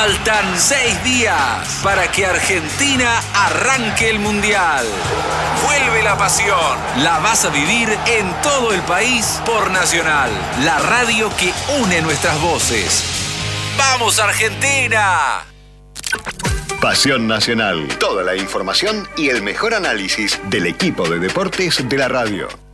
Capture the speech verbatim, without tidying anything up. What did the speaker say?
Faltan seis días para que Argentina arranque el Mundial. Vuelve la pasión. La vas a vivir en todo el país por Nacional, la radio que une nuestras voces. ¡Vamos, Argentina! Pasión Nacional. Toda la información y el mejor análisis del equipo de deportes de la radio.